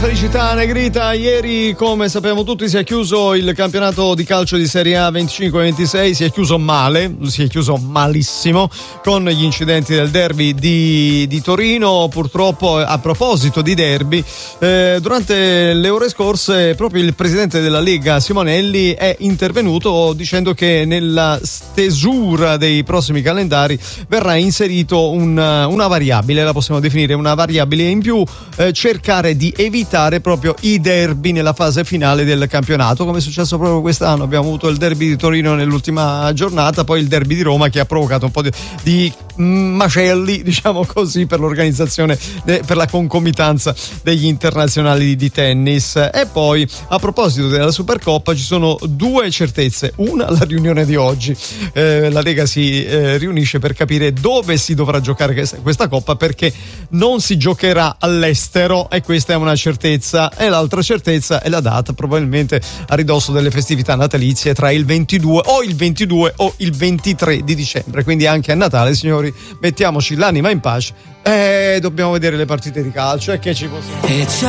Felicità Negrita, ieri come sappiamo tutti si è chiuso il campionato di calcio di Serie A 25-26, si è chiuso male, si è chiuso malissimo con gli incidenti del derby di Torino. Purtroppo, a proposito di derby, durante le ore scorse proprio il presidente della Lega Simonelli è intervenuto dicendo che nella stesura dei prossimi calendari verrà inserito una variabile, la possiamo definire una variabile in più, cercare di evitare proprio i derby nella fase finale del campionato, come è successo proprio quest'anno. Abbiamo avuto il derby di Torino nell'ultima giornata, poi il derby di Roma che ha provocato un po' di macelli, diciamo così, per l'organizzazione, per la concomitanza degli internazionali di tennis. E poi, a proposito della Supercoppa, ci sono due certezze. Una, la riunione di oggi, la Lega si riunisce per capire dove si dovrà giocare questa Coppa, perché non si giocherà all'estero, e questa è una certezza. E l'altra certezza è la data, probabilmente a ridosso delle festività natalizie, tra il 22 o il 23 di dicembre, quindi anche a Natale, signori, mettiamoci l'anima in pace e dobbiamo vedere le partite di calcio. E che ci possiamo